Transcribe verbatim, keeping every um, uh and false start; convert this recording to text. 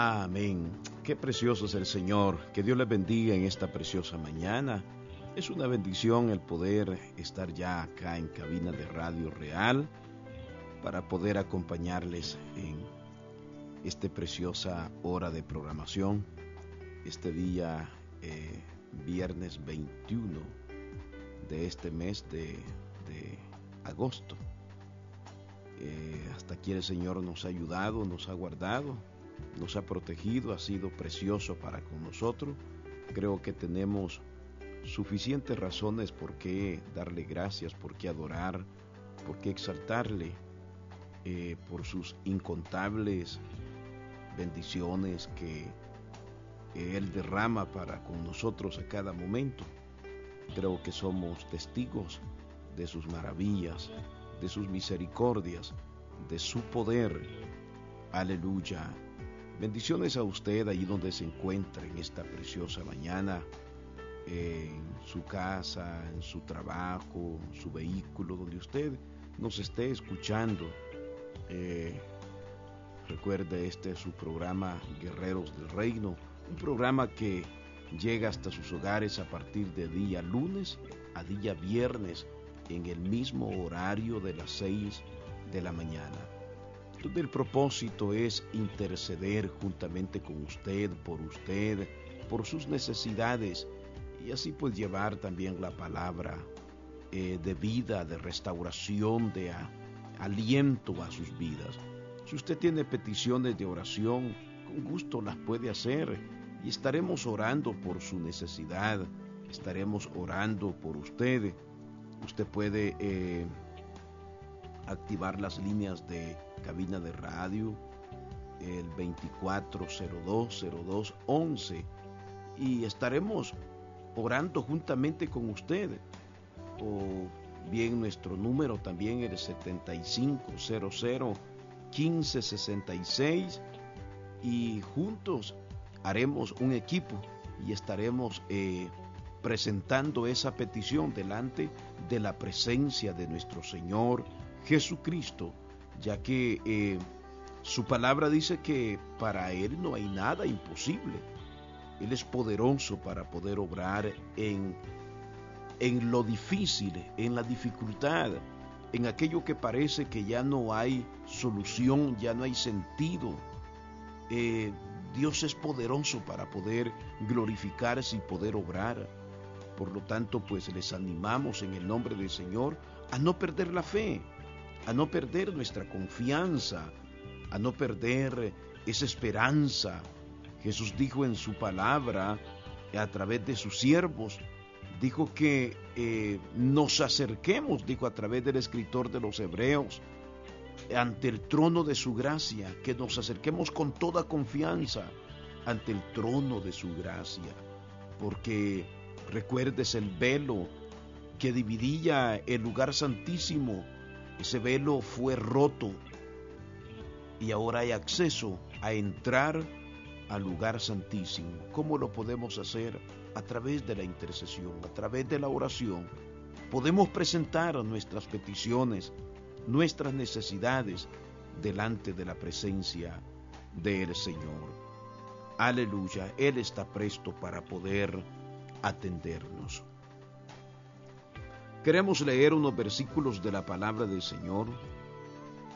Amén. Qué precioso es el Señor. Que Dios les bendiga en esta preciosa mañana. Es una bendición el poder estar ya acá en cabina de Radio Real para poder acompañarles en esta preciosa hora de programación. Este día, eh, viernes veintiuno de este mes de, de agosto. Eh, hasta aquí el Señor nos ha ayudado, nos ha guardado, nos ha protegido, ha sido precioso para con nosotros. Creo que tenemos suficientes razones por qué darle gracias, por qué adorar, por qué exaltarle, eh, por sus incontables bendiciones que eh, Él derrama para con nosotros a cada momento. Creo que somos testigos de sus maravillas, de sus misericordias, de su poder. Aleluya. Bendiciones a usted allí donde se encuentra en esta preciosa mañana, en su casa, en su trabajo, en su vehículo, donde usted nos esté escuchando. Eh, recuerde, este es su programa Guerreros del Reino, un programa que llega hasta sus hogares a partir de día lunes a día viernes, en el mismo horario de las seis de la mañana. Donde el propósito es interceder juntamente con usted, por usted, por sus necesidades, y así pues llevar también la palabra eh, de vida, de restauración, de a, aliento a sus vidas. Si usted tiene peticiones de oración, con gusto las puede hacer y estaremos orando por su necesidad, estaremos orando por usted. Usted puede eh, activar las líneas de cabina de radio, el veinticuatro cero dos cero dos once, y estaremos orando juntamente con usted. O bien nuestro número también es setenta y cinco cero cero quince sesenta y seis, y juntos haremos un equipo y estaremos eh, presentando esa petición delante de la presencia de nuestro Señor Jesucristo, ya que eh, su palabra dice que para Él no hay nada imposible. Él es poderoso para poder obrar en, en lo difícil, en la dificultad, en aquello que parece que ya no hay solución, ya no hay sentido. Eh, Dios es poderoso para poder glorificarse y poder obrar. Por lo tanto, pues les animamos en el nombre del Señor a no perder la fe, a no perder nuestra confianza, a no perder esa esperanza. Jesús dijo en su palabra, a través de sus siervos, dijo que eh, nos acerquemos, dijo a través del escritor de los Hebreos, ante el trono de su gracia, que nos acerquemos con toda confianza ante el trono de su gracia, porque recuerdes el velo que dividía el lugar santísimo. Ese velo fue roto y ahora hay acceso a entrar al lugar santísimo. ¿Cómo lo podemos hacer? A través de la intercesión, a través de la oración. Podemos presentar nuestras peticiones, nuestras necesidades delante de la presencia del Señor. Aleluya, Él está presto para poder atendernos. Queremos leer unos versículos de la palabra del Señor